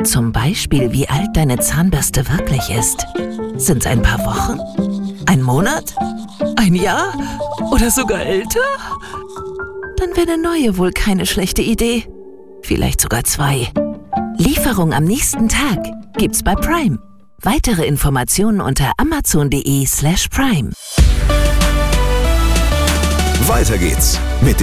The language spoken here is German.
Zum Beispiel, wie alt deine Zahnbürste wirklich ist. Sind's ein paar Wochen? Ein Monat? Ein Jahr? Oder sogar älter? Dann wäre eine neue wohl keine schlechte Idee. Vielleicht sogar 2. Lieferung am nächsten Tag gibt's bei Prime. Weitere Informationen unter amazon.de/prime. Weiter geht's mit